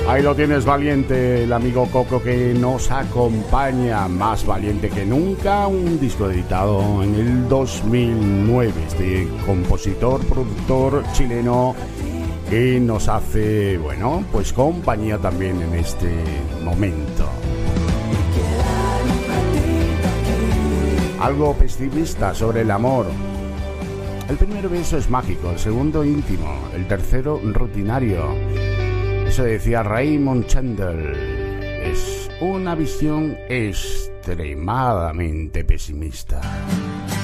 Ahí lo tienes, valiente, el amigo Coco que nos acompaña, más valiente que nunca, un disco editado en el 2009, este compositor, productor chileno que nos hace, bueno, pues compañía también en este momento. Algo pesimista sobre el amor. El primer beso es mágico, el segundo íntimo, el tercero rutinario. Eso decía Raymond Chandler. Es una visión extremadamente pesimista.